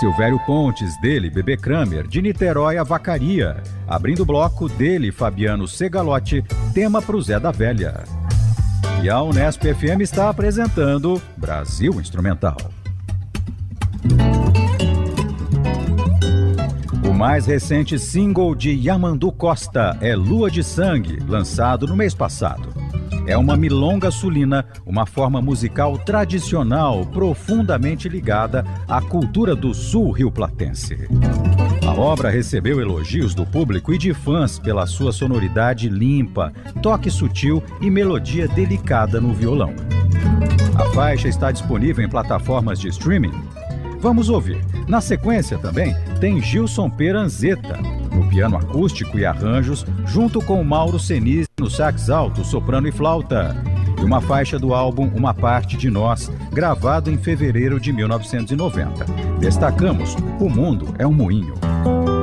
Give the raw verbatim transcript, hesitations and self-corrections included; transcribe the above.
Silvério Pontes, dele, Bebê Kramer, de Niterói a Vacaria. Abrindo o bloco, dele, Fabiano Segalotti, tema pro Zé da Velha. E a Unesp F M está apresentando Brasil Instrumental. O mais recente single de Yamandu Costa é Lua de Sangue, lançado no mês passado. É uma milonga sulina, uma forma musical tradicional profundamente ligada à cultura do sul rioplatense. A obra recebeu elogios do público e de fãs pela sua sonoridade limpa, toque sutil e melodia delicada no violão. A faixa está disponível em plataformas de streaming. Vamos ouvir. Na sequência também tem Gilson Peranzeta, no piano acústico e arranjos, junto com Mauro Senise no sax alto, soprano e flauta. E uma faixa do álbum Uma Parte de Nós, gravado em fevereiro de mil novecentos e noventa. Destacamos O Mundo é um Moinho.